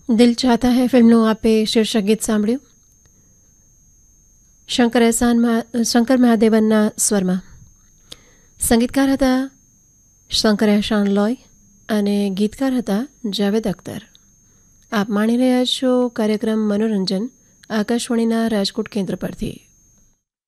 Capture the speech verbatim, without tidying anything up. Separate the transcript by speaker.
Speaker 1: દિલ ચાહતા હૈ ફિલ્મનું આપે શીર્ષક ગીત સાંભળ્યું. શંકર એહસાન શંકર મહાદેવનના સ્વરમાં. સંગીતકાર હતા શંકર એહસાન લોય અને ગીતકાર હતા જાવેદ અખ્તર. આપ માણી રહ્યા છો કાર્યક્રમ મનોરંજન આકાશવાણીના રાજકોટ કેન્દ્ર પરથી.